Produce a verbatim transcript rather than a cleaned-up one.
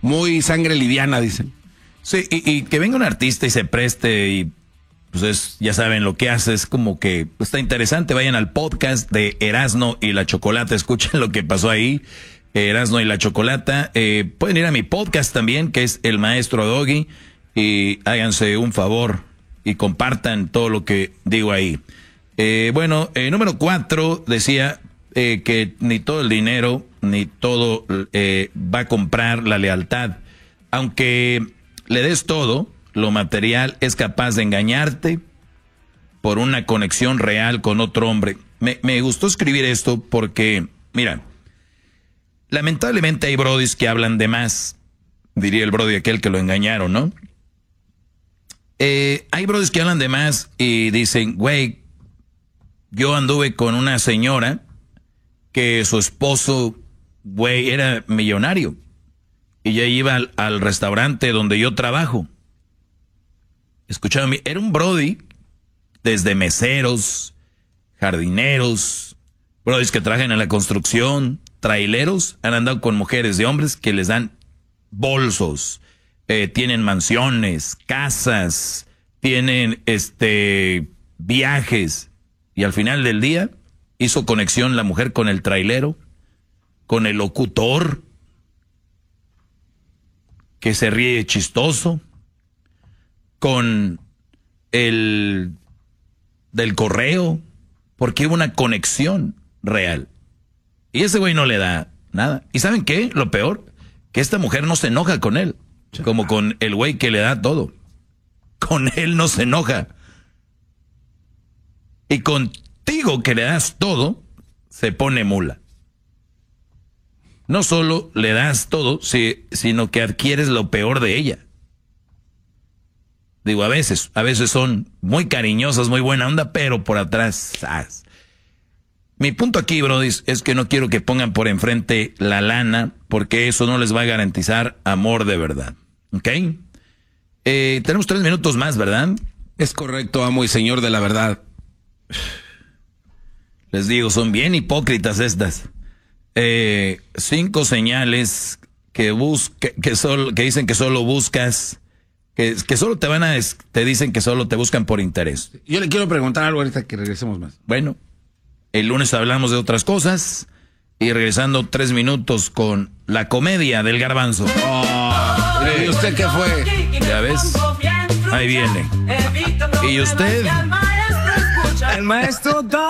muy sangre liviana, dicen. Sí, y, y que venga un artista y se preste y pues es, ya saben lo que hace, es como que está interesante. Vayan al podcast de Erasno y la Chocolata, escuchen lo que pasó ahí. Erasno y la Chocolata. Eh, pueden ir a mi podcast también, que es El Maestro Doggy, y háganse un favor y compartan todo lo que digo ahí. Eh, bueno, eh, número cuatro decía eh, que ni todo el dinero ni todo eh, va a comprar la lealtad. Aunque le des todo, lo material es capaz de engañarte por una conexión real con otro hombre. Me, me gustó escribir esto porque, mira, lamentablemente hay brodis que hablan de más, diría el brody aquel que lo engañaron, ¿no? Eh, hay brodis que hablan de más y dicen, güey, yo anduve con una señora que su esposo, güey, era millonario. Y ella iba al, al restaurante donde yo trabajo. Escuchaba, era un brody, desde meseros, jardineros, brodis que trabajan en la construcción, traileros, han andado con mujeres de hombres que les dan bolsos, eh, tienen mansiones, casas, tienen este viajes. Y al final del día hizo conexión la mujer con el trailero, con el locutor, que se ríe chistoso, con el del correo, porque hubo una conexión real. Y ese güey no le da nada. ¿Y saben qué? Lo peor, que esta mujer no se enoja con él, como con el güey que le da todo. Con él no se enoja. Y contigo que le das todo, se pone mula. No solo le das todo, si, sino que adquieres lo peor de ella. Digo, a veces, a veces son muy cariñosas, muy buena onda, pero por atrás, ¡zas! Mi punto aquí, brody, es que no quiero que pongan por enfrente la lana, porque eso no les va a garantizar amor de verdad. ¿Ok? Eh, tenemos tres minutos más, ¿verdad? Es correcto, amo y señor de la verdad. Les digo, son bien hipócritas estas. Eh, cinco señales que busca, que solo, que dicen que solo buscas, que, que solo te van a, te dicen que solo te buscan por interés. Yo le quiero preguntar algo ahorita que regresemos más. Bueno, el lunes hablamos de otras cosas y regresando tres minutos con la comedia del garbanzo. Oh, ¿y usted qué fue? Ya ves, ahí viene. ¿Y usted? El maestro